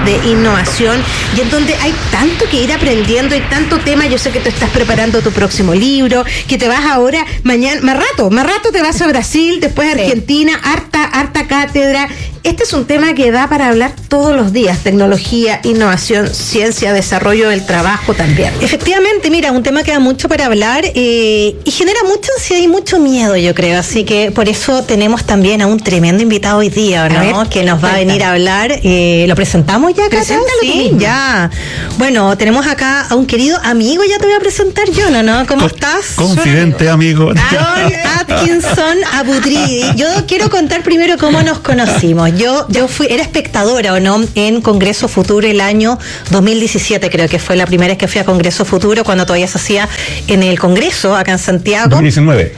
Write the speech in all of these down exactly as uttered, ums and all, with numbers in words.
de innovación y en donde hay tanto que ir aprendiendo y tanto tema. Yo sé que tú estás preparando tu próximo libro, que te vas ahora, mañana, más rato, más rato te vas a Brasil, después a Argentina, sí. harta, harta cátedra. Este es un tema que da para hablar todos los días, tecnología, innovación, ciencia, desarrollo del trabajo también. Efectivamente, mira, un tema que da mucho para hablar eh, y genera mucha ansiedad y mucho miedo, yo creo, así que por eso tenemos también a un tremendo invitado hoy día, ¿no? Ver, que nos va a venir a hablar. Eh, ¿Lo presentamos ya, Cata? Preséntalo sí, tú mismo. Ya. Bueno, tenemos acá a un querido amigo, ya te voy a presentar yo, ¿no? ¿no? ¿Cómo Co- estás? Confidente, Soy... amigo. John Atkinson Abutridi. Yo quiero contar primero cómo nos conocimos. Yo, yo fui, era espectadora, ¿o no? En Congreso Futuro el año dos mil diecisiete, creo que fue la primera vez que fui a Congreso Futuro, cuando todavía se hacía en el Congreso, acá en Santiago. dos mil diecinueve.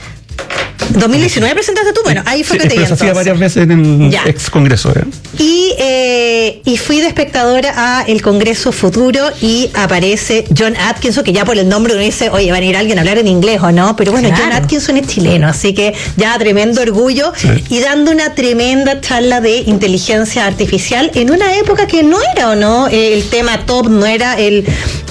dos mil diecinueve presentaste tú, bueno, ahí fue sí, que te vi. Se hacía varias veces en el ya. ex congreso. ¿eh? Y, eh, y fui de espectadora a el Congreso Futuro y aparece John Atkinson, que ya por el nombre uno dice, oye, va a ir alguien a hablar en inglés o no, pero bueno, claro. John Atkinson es chileno, así que ya tremendo orgullo sí. y dando una tremenda charla de inteligencia artificial en una época que no era o no eh, el tema top, no era el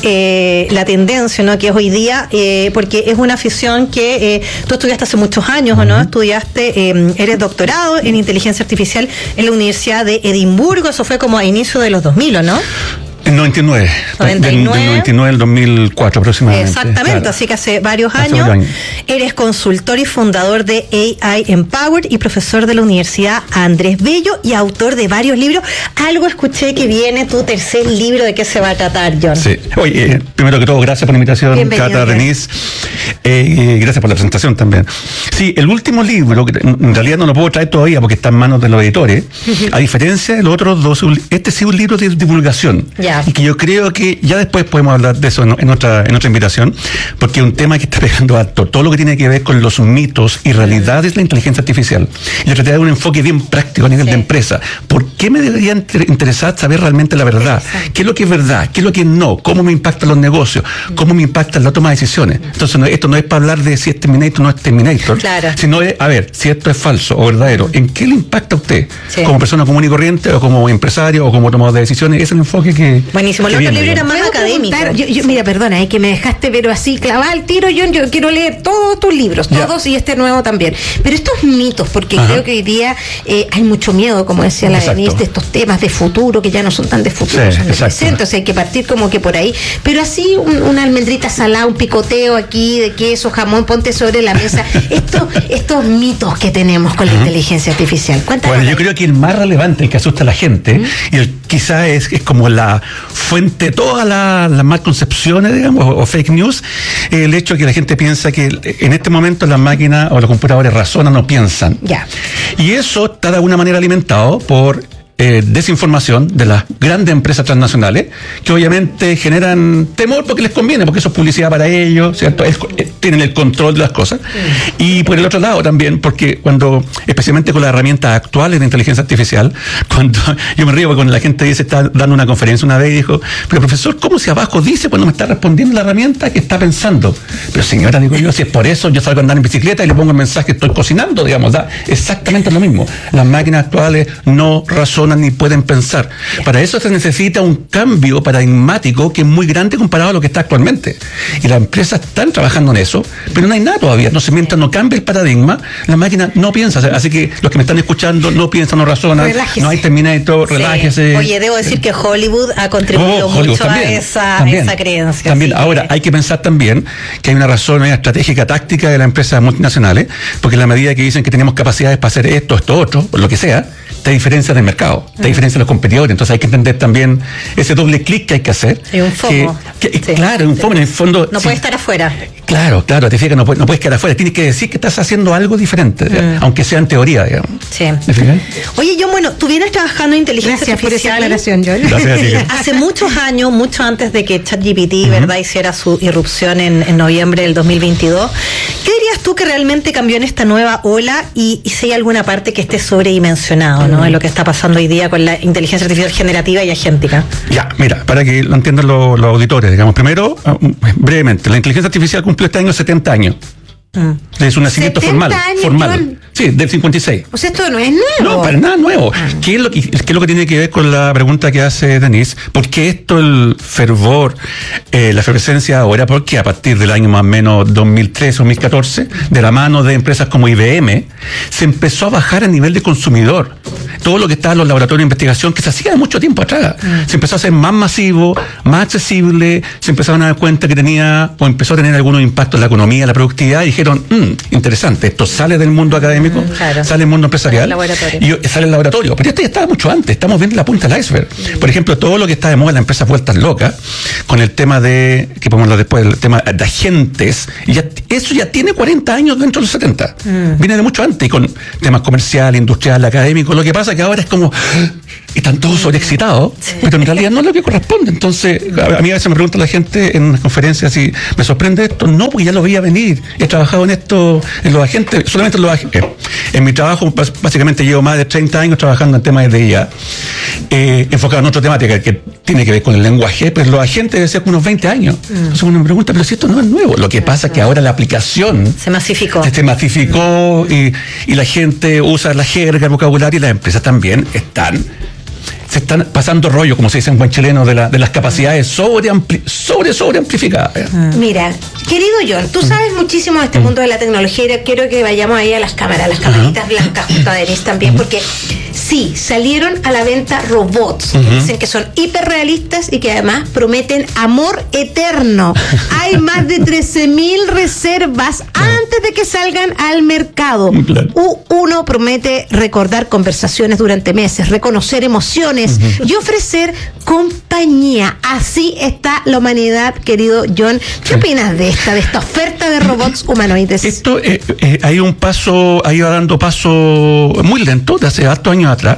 eh, la tendencia, ¿no? Que es hoy día, eh, porque es una afición que eh, tú estudiaste hace muchos años, ¿o no? Estudiaste, eh, eres doctorado en inteligencia artificial en la Universidad de Edimburgo, eso fue como a inicio de los dos mil, ¿o no? En noventa y nueve. noventa y nueve. Del, del noventa y nueve al dos mil cuatro aproximadamente. Exactamente, claro. Así que hace varios hace años, años eres consultor y fundador de A I Empowered y profesor de la Universidad Andrés Bello y autor de varios libros. Algo escuché que viene tu tercer libro, ¿de qué se va a tratar, John? Sí. Oye, eh, primero que todo, gracias por la invitación, Bienvenido, Cata, Denise. Eh, gracias por la presentación también. Sí, el último libro, que en realidad no lo puedo traer todavía porque está en manos de los editores, a diferencia de los otros dos, este sí es un libro de divulgación. Ya. Y que yo creo que ya después podemos hablar de eso en, en, otra, en otra invitación, porque es un tema que está pegando alto, todo lo que tiene que ver con los mitos y realidades de la inteligencia artificial. Yo traté de dar un enfoque bien práctico a nivel sí. de empresa. ¿Por qué me debería interesar saber realmente la verdad? Exacto. ¿Qué es lo que es verdad? ¿Qué es lo que no? ¿Cómo me impactan los negocios? ¿Cómo me impacta la toma de decisiones? Entonces, no, esto no es para hablar de si es Terminator o no es Terminator, claro. sino es, a ver, si esto es falso o verdadero, ¿en qué le impacta a usted? Sí. Como persona común y corriente, o como empresario, o como tomador de decisiones. Ese es el enfoque que... Buenísimo. El otro libro era más académico. Yo, yo, mira, perdona, es que me dejaste pero así clavada al tiro. Yo, yo quiero leer todos tus libros, ya. todos y este nuevo también. Pero estos mitos, porque Ajá. creo que hoy día eh, hay mucho miedo, como decía la Denise, de estos temas de futuro, que ya no son tan de futuro, sí, son de exacto. presente. O sea, hay que partir como que por ahí. Pero así, un, una almendrita salada, un picoteo aquí de queso, jamón, ponte sobre la mesa. estos, estos mitos que tenemos con la uh-huh. inteligencia artificial. Cuéntanos. Bueno, yo creo que el más relevante, el que asusta a la gente, uh-huh. y el, quizá es, es como la fuente de todas las la mal concepciones, digamos, o, o fake news, eh, el hecho de que la gente piensa que en este momento las máquinas o los computadores razonan o piensan. Ya. Y eso está de alguna manera alimentado por Eh, desinformación de las grandes empresas transnacionales que obviamente generan temor porque les conviene, porque eso es publicidad para ellos, ¿cierto? Es, eh, tienen el control de las cosas. Sí. Y por el otro lado también, porque cuando, especialmente con las herramientas actuales de inteligencia artificial, cuando yo me río porque cuando la gente dice, está dando una conferencia una vez y dijo, pero profesor, ¿cómo si abajo dice cuando me está respondiendo la herramienta que está pensando? Pero señora, digo yo, si es por eso, yo salgo a andar en bicicleta y le pongo el mensaje que estoy cocinando, digamos, da exactamente lo mismo. Las máquinas actuales no razonan ni pueden pensar. Para eso se necesita un cambio paradigmático que es muy grande comparado a lo que está actualmente. Y las empresas están trabajando en eso, pero no hay nada todavía. No se mientras no cambie el paradigma, la máquina no piensa. Así que los que me están escuchando no piensan, no razonan. Relájese. No hay Terminator, sí. relájese. Oye, debo decir que Hollywood ha contribuido oh, Hollywood mucho también, a esa, también, esa creencia. También. Ahora, hay que pensar también que hay una razón, una estratégica táctica de las empresas multinacionales, porque en la medida que dicen que tenemos capacidades para hacer esto, esto, otro, lo que sea, te diferencia del mercado, te diferencia de los competidores. Entonces hay que entender también ese doble clic que hay que hacer. Hay un FOMO. Que, que, sí. Claro, un FOMO en el fondo. No sí. puede estar afuera. Claro, claro, te fijas, no, no puedes quedar afuera. Tienes que decir que estás haciendo algo diferente, mm. aunque sea en teoría, digamos. Sí. Oye, John, bueno, tú vienes trabajando en inteligencia Gracias artificial. Por esa aclaración, John. Gracias, hace muchos años, mucho antes de que ChatGPT, uh-huh. ¿verdad?, hiciera su irrupción en, en noviembre del dos mil veintidós. ¿Qué dirías tú que realmente cambió en esta nueva ola y, y si hay alguna parte que esté sobredimensionado, ¿no?, en lo que está pasando hoy día con la inteligencia artificial generativa y agéntica? Ya, mira, para que lo entiendan los, los auditores, digamos, primero, brevemente, la inteligencia artificial cumplió este año setenta años. Mm. Es un nacimiento formal. Años, formal. Sí, del cincuenta y seis. O sea, esto no es nuevo. No, para nada nuevo. Ah. ¿Qué es lo que, qué es lo que tiene que ver con la pregunta que hace Denise? ¿Por qué esto, el fervor, eh, la efervescencia ahora? Porque a partir del año más o menos dos mil trece o dos mil catorce, de la mano de empresas como I B M, se empezó a bajar a nivel de consumidor. Todo lo que estaba en los laboratorios de investigación, que se hacía de mucho tiempo atrás, mm. se empezó a hacer más masivo, más accesible, se empezaron a dar cuenta que tenía, o empezó a tener algunos impactos en la economía, en la productividad, y dijeron, mmm, interesante, esto sale del mundo académico, mm, claro. sale del mundo empresarial, y sale el laboratorio. Pero esto ya estaba mucho antes, estamos viendo la punta del iceberg. Mm. Por ejemplo, todo lo que está de moda en las empresas vueltas locas, con el tema de, que podemos hablar después, el tema de agentes, ya, eso ya tiene cuarenta años dentro de los setenta. Mm. Viene de mucho antes, y con temas comercial, industrial, académico. Lo que pasa que ahora es como, están todos sobreexcitados, sí. pero en realidad no es lo que corresponde. Entonces, a mí a veces me pregunta la gente en unas conferencias si me sorprende esto. No, porque ya lo veía venir. He trabajado en esto, en los agentes, solamente en los agentes. En mi trabajo, básicamente llevo más de treinta años trabajando en temas de I A, eh, enfocado en otra temática que tiene que ver con el lenguaje, pero los agentes decían unos veinte años. Mm. Entonces uno me pregunta, pero si esto no es nuevo. Lo que pasa es que ahora la aplicación se masificó. Se masificó mm. y, y la gente usa la jerga, el vocabulario, y las empresas también están se están pasando rollo, como se dice en buen chileno, de, la, de las capacidades sobre, ampli, sobre, sobre amplificadas. Mira, querido John, tú sabes muchísimo de este mundo de la tecnología y quiero que vayamos ahí a las cámaras, las camaritas uh-huh. blancas junto a Denise también, porque sí, salieron a la venta robots uh-huh. que dicen que son hiperrealistas y que además prometen amor eterno. Hay más de trece mil reservas antes de que salgan al mercado. Claro. U uno promete recordar conversaciones durante meses, reconocer emociones uh-huh. y ofrecer compañía. Así está la humanidad, querido John. ¿Qué sí. opinas de esta, de esta oferta de robots humanoides? Esto, eh, eh, hay un paso, ha ido dando paso muy lento, de hace hartos años atrás,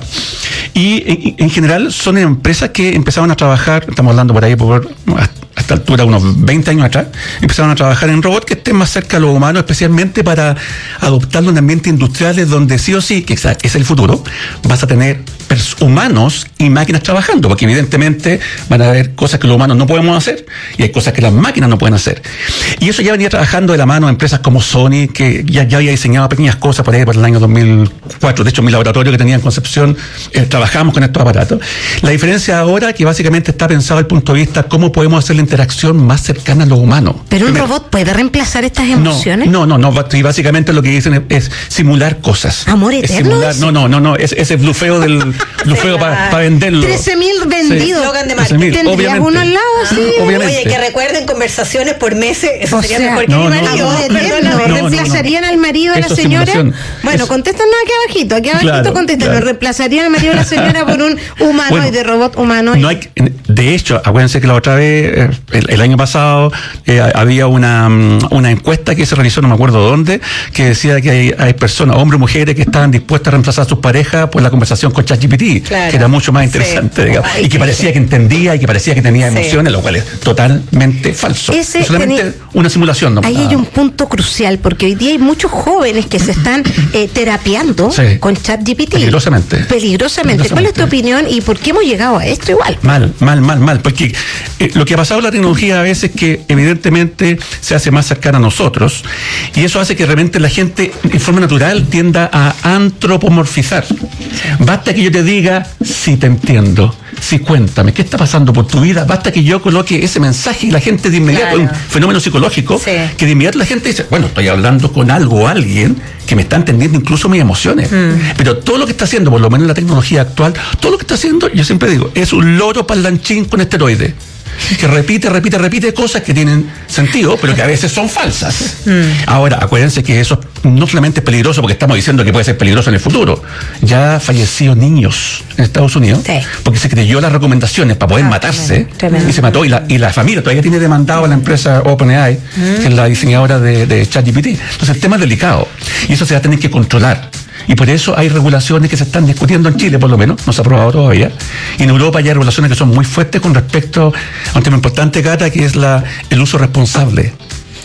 y en, en general son empresas que empezaron a trabajar, estamos hablando por ahí por a esta altura, unos veinte años atrás, empezaron a trabajar en robots que estén más cerca de lo humano, especialmente para adoptarlo en ambientes industriales donde sí o sí, que es el futuro, vas a tener humanos y máquinas trabajando, porque evidentemente van a haber cosas que los humanos no podemos hacer y hay cosas que las máquinas no pueden hacer. Y eso ya venía trabajando de la mano de empresas como Sony, que ya, ya había diseñado pequeñas cosas por ahí por el año dos mil cuatro. De hecho, en mi laboratorio que tenía en Concepción, eh, trabajamos con estos aparatos. La diferencia ahora que básicamente está pensado desde el punto de vista cómo podemos hacer la interacción más cercana a lo humano. ¿Pero un robot puede reemplazar estas emociones? No, no, no, no. Y básicamente lo que dicen es, es simular cosas. ¿Amor eterno? Simular, no, no, no, no. Es, ese blufeo del blufeo para pa venderlo. trece mil vendidos. Slogan de marketing. ¿Tendrías uno al lado? Ah, sí. Obviamente. Oye, que recuerden conversaciones por meses. Eso o sería sea, mejor que no, mi no, marido. no, no, Perdóname, no, no, ¿reemplazarían no, no. al marido de Eso la señora? simulación. Bueno, contéstanos aquí abajito. Aquí abajito claro, contéstanos. claro. ¿Reemplazarían al marido de la señora por un humano bueno, y de robot humano? No hay, de hecho, acuérdense que la otra vez, el, el año pasado, eh, había una, una encuesta que se realizó, no me acuerdo dónde, que decía que hay, hay personas, hombres o mujeres, que estaban dispuestas a reemplazar a sus parejas por la conversación con ChatGPT, claro. que era mucho más interesante, sí. digamos, Ay, y que parecía sí. que entendía y que parecía que tenía sí. emociones, lo cual es totalmente falso. Ese es solamente tenía, una simulación. No, ahí nada. Hay un punto crucial, porque hoy día hay muchos jóvenes que se están eh, terapiando sí. con ChatGPT. Peligrosamente. Peligrosamente. Peligrosamente. ¿Cuál es tu opinión y por qué hemos llegado a esto igual? Mal, mal, mal, mal, porque eh, lo que ha pasado en la tecnología a veces es que evidentemente se hace más cercana a nosotros y eso hace que realmente la gente en forma natural tienda a antropomorfizar. Basta que yo te diga, sí te entiendo, sí cuéntame, ¿qué está pasando por tu vida? Basta que yo coloque ese mensaje y la gente de inmediato, claro. un fenómeno psicológico, sí. que de inmediato la gente dice, bueno, estoy hablando con algo o alguien que me está entendiendo incluso mis emociones. Mm. Pero todo lo que está haciendo, por lo menos en la tecnología actual, todo lo que está haciendo, yo siempre digo, es un loro parlanchín con esteroides. Que repite, repite, repite cosas que tienen sentido, pero que a veces son falsas. Mm. Ahora, acuérdense que eso no solamente es peligroso, porque estamos diciendo que puede ser peligroso en el futuro. Ya han fallecido niños en Estados Unidos, sí. porque se creyó las recomendaciones para poder ah, matarse, tremendo. y se mató. Y la, y la familia todavía tiene demandado a la empresa OpenAI, mm. que es la diseñadora de, de ChatGPT. Entonces el tema es delicado, y eso se va a tener que controlar. Y por eso hay regulaciones que se están discutiendo en Chile, por lo menos, no se ha aprobado todavía. Y en Europa ya hay regulaciones que son muy fuertes con respecto a un tema importante, Cata, que es la, el uso responsable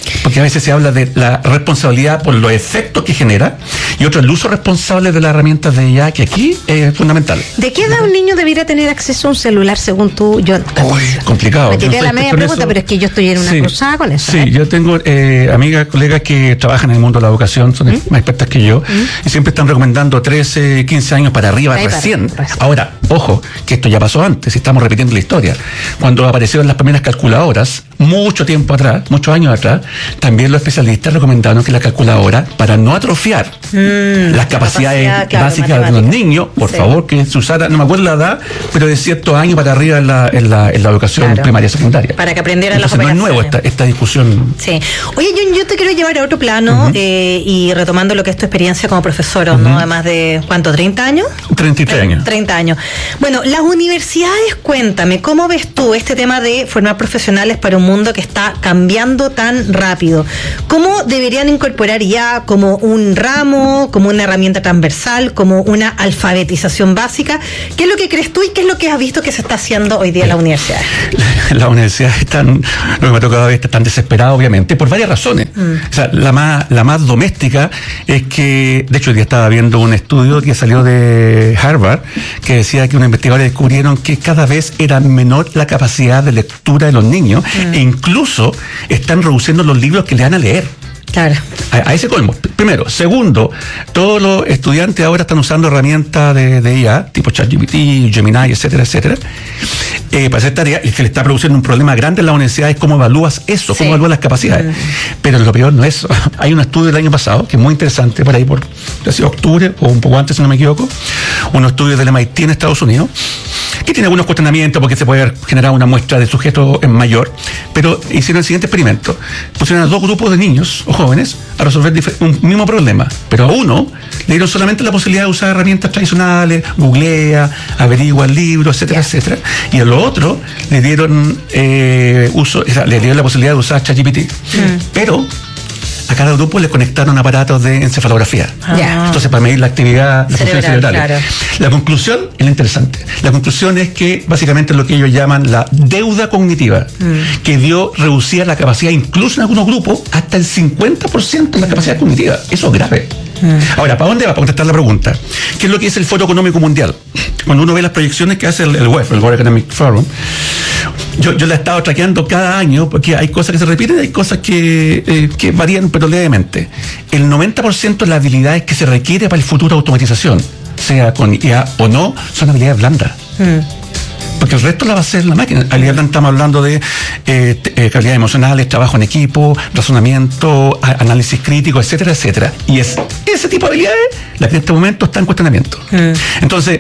porque a veces se habla de la responsabilidad por los efectos que genera, y otro el uso responsable de las herramientas de I A, que aquí es fundamental. ¿De qué edad un niño debiera tener acceso a un celular según tú, John? Uy, complicado. Me tiré a la media pregunta, eso, pero es que yo estoy en una sí, cruzada con eso. Sí, ¿eh? Yo tengo eh, amigas, colegas que trabajan en el mundo de la educación, son ¿Mm? más expertas que yo, ¿Mm? y siempre están recomendando trece, quince años para arriba Ahí recién. Para, recién. Ahora, ojo, que esto ya pasó antes, y estamos repitiendo la historia. Cuando aparecieron las primeras calculadoras, mucho tiempo atrás, muchos años atrás, también los especialistas recomendaron que la calculadora, para no atrofiar mm, las capacidades capacidad, claro, básicas matemática. de los niños, por sí. favor, que se usara, no me acuerdo la edad, pero de ciertos años para arriba en la, en la, en la educación claro. primaria y secundaria. Para que aprendieran las operaciones. No es nuevo esta, esta discusión. Sí. Oye, yo, yo te quiero llevar a otro plano, uh-huh. eh, y retomando lo que es tu experiencia como profesor, uh-huh. ¿no? Además de, ¿cuánto? ¿treinta años? treinta y tres años. treinta años. Bueno, las universidades, cuéntame, ¿cómo ves tú este tema de formar profesionales para un mundo que está cambiando tan rápido? ¿Cómo deberían incorporar ya como un ramo, como una herramienta transversal, como una alfabetización básica? ¿Qué es lo que crees tú y qué es lo que has visto que se está haciendo hoy día en la universidad? Las universidades están, lo que me ha tocado ver, están desesperadas, obviamente, por varias razones. Mm. O sea, la más, la más doméstica es que, de hecho, hoy día estaba viendo un estudio que salió de Harvard, que decía que unos investigadores descubrieron que cada vez era menor la capacidad de lectura de los niños, mm. e incluso están reduciendo los libros que le dan a leer. Claro. A, a ese colmo. Primero. Segundo, todos los estudiantes ahora están usando herramientas de, de I A, tipo ChatGPT, Gemini, etcétera, etcétera, eh, para hacer tareas, y que le está produciendo un problema grande en la universidad es cómo evalúas eso, sí. cómo evalúas las capacidades. Mm. Pero lo peor no es eso. Hay un estudio del año pasado, que es muy interesante, por ahí por octubre, o un poco antes, si no me equivoco, un estudio del M I T en Estados Unidos, que tiene algunos cuestionamientos porque se puede generar una muestra de sujetos en mayor, pero hicieron el siguiente experimento. Pusieron a dos grupos de niños o jóvenes a resolver un mismo problema, pero a uno le dieron solamente la posibilidad de usar herramientas tradicionales, googlea, averigua el libro, etcétera, yeah. etcétera, y a los otros le dieron eh, uso, o sea, le dieron la posibilidad de usar ChatGPT, mm. pero a cada grupo le conectaron aparatos de encefalografía. Ah. Entonces, para medir la actividad, las funciones cerebrales. Claro. La conclusión es la interesante. La conclusión es que básicamente lo que ellos llaman la deuda cognitiva, mm. que dio reducida la capacidad, incluso en algunos grupos, hasta el cincuenta por ciento de la capacidad cognitiva. Eso es grave. Mm. Ahora, ¿para dónde va? Para contestar la pregunta. ¿Qué es lo que es el Foro Económico Mundial? Cuando uno ve las proyecciones que hace el, el W E F, el World Economic Forum, yo, yo la he estado traqueando cada año, porque hay cosas que se repiten y hay cosas que, eh, que varían, pero levemente. El noventa por ciento de las habilidades que se requiere para el futuro de automatización, sea con I A o no, son habilidades blandas. Mm. Porque el resto la va a hacer la máquina. Habilidades blandas, estamos hablando de eh, eh, habilidades emocionales, trabajo en equipo, razonamiento, a, análisis crítico, etcétera, etcétera. Y es ese tipo de habilidades las que en este momento están en cuestionamiento. Mm. Entonces,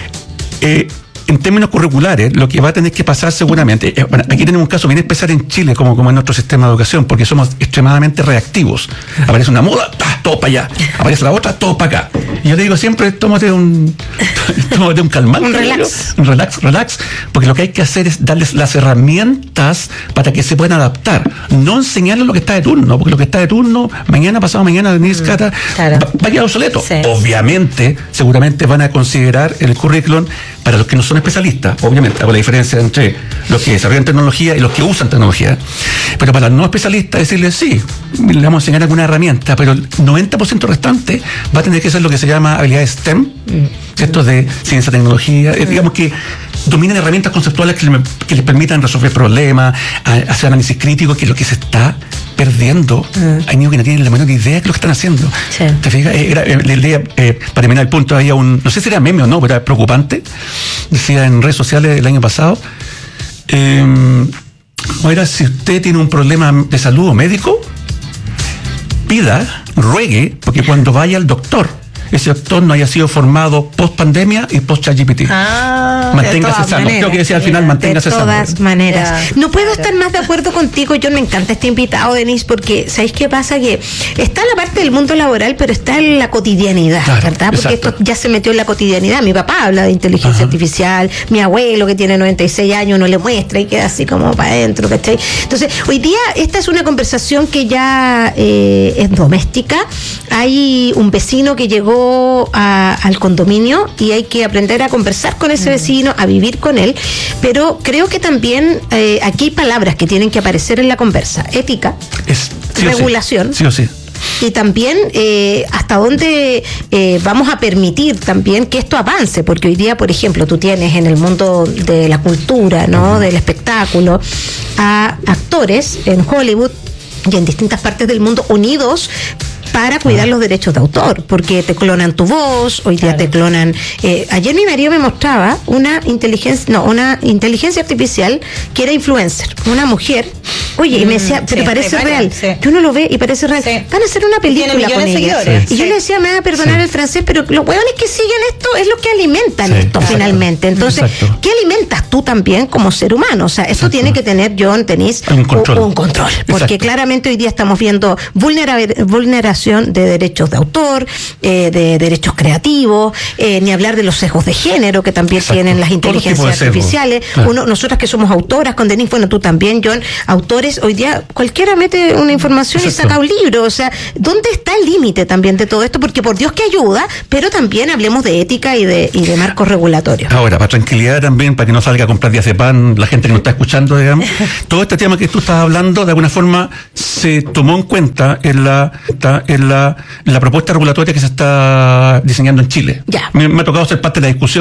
eh, en términos curriculares, lo que va a tener que pasar seguramente, eh, bueno, aquí tenemos un caso bien especial en Chile, como, como en nuestro sistema de educación, porque somos extremadamente reactivos. Aparece una moda, ¡ah, todo para allá! Aparece la otra, todo para acá. Y yo le digo siempre, tómate un, tómate un calmante. Un relax. Un relax, relax, porque lo que hay que hacer es darles las herramientas para que se puedan adaptar. No enseñarles lo que está de turno, porque lo que está de turno, mañana, pasado mañana, Denise, Cata, claro. va, va a quedar obsoleto. Sí. Obviamente, seguramente van a considerar el currículum para los que no son especialistas, obviamente, hago la diferencia entre los que desarrollan tecnología y los que usan tecnología, pero para los no especialistas decirles sí, le vamos a enseñar alguna herramienta, pero el noventa por ciento restante va a tener que ser lo que se llama habilidades STEM, mm. esto de ciencia, tecnología, mm. digamos que dominen herramientas conceptuales que, le, que les permitan resolver problemas, a, hacer análisis crítico, que es lo que se está perdiendo. Mm. Hay niños que no tienen la menor idea de lo que están haciendo. Sí. ¿Te fijas? Era, le leía, eh, para terminar el punto, había un, no sé si era meme o no, pero era preocupante. Decía en redes sociales el año pasado, eh, ¿cómo era? Si usted tiene un problema de salud o médico, pida, ruegue, porque cuando vaya al doctor, ese doctor no haya sido formado post pandemia y post ChatGPT. Ah, manténgase sano. Creo que decía al final, manténgase sano. De todas sano. maneras. Yeah. No puedo estar más de acuerdo contigo. Yo me encanta este invitado, Denise, porque ¿sabéis qué pasa? Que está la parte del mundo laboral, pero está en la cotidianidad, claro, ¿verdad? Porque exacto. esto ya se metió en la cotidianidad. Mi papá habla de inteligencia Ajá. artificial, mi abuelo que tiene noventa y seis años no le muestra y queda así como para adentro, ¿cachai? Entonces, hoy día esta es una conversación que ya eh, es doméstica. Hay un vecino que llegó A, al condominio y hay que aprender a conversar con ese vecino, a vivir con él, pero creo que también eh, aquí hay palabras que tienen que aparecer en la conversa. Ética, es sí regulación. Sí o sí. Y también eh, hasta dónde eh, vamos a permitir también que esto avance, porque hoy día, por ejemplo, tú tienes en el mundo de la cultura, ¿no? Uh-huh. Del espectáculo, a actores en Hollywood y en distintas partes del mundo unidos para cuidar ah. los derechos de autor, porque te clonan tu voz, hoy día claro. te clonan. Eh, ayer mi marido me mostraba una inteligencia, no, una inteligencia artificial que era influencer, una mujer. Oye, mm, y me decía, pero sí, parece real. Sí. Yo no lo ve y parece real. Sí. Van a hacer una película con ella. Sí. Y yo le decía, me va a perdonar sí. el francés, pero los hueones que siguen esto es lo que alimentan sí. esto claro. finalmente. Entonces, exacto. ¿qué alimentas tú también como ser humano? O sea, eso exacto. tiene que tener, John, tenés un control. Un, un control porque exacto. claramente hoy día estamos viendo vulnera- vulneración de derechos de autor, eh, de derechos creativos, eh, ni hablar de los sesgos de género que también exacto. tienen las inteligencias artificiales. Claro. Uno, nosotras que somos autoras con Denise, bueno, tú también, John, autores, hoy día cualquiera mete una información exacto. y saca un libro. O sea, ¿dónde está el límite también de todo esto? Porque por Dios que ayuda, pero también hablemos de ética y de, y de marcos regulatorios. Ahora, para tranquilidad también, para que no salga a comprar diazepam la gente que nos está escuchando, digamos, todo este tema que tú estás hablando, de alguna forma, se tomó en cuenta en la, en la, en la propuesta regulatoria que se está diseñando en Chile. Ya. Me, me ha tocado ser parte de la discusión.